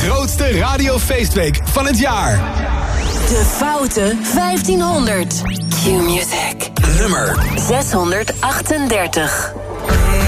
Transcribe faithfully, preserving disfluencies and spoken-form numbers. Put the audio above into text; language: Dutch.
grootste radiofeestweek van het jaar. De Foute vijftienhonderd. Q-Music. Nummer zeshonderdachtendertig.